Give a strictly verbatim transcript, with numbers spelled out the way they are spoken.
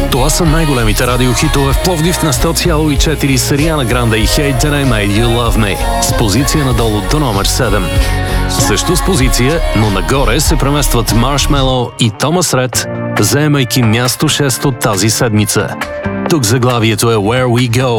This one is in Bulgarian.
Това са най-големите радиохитове в Пловдив на сто цяло и четири с Ариана Гранде и Hate That I Made You Love Me с позиция надолу до номер седем. Също с позиция, но нагоре се преместват Marshmello и Томас Ред, заемайки място шесто тази седмица. Тук заглавието е Where We Go.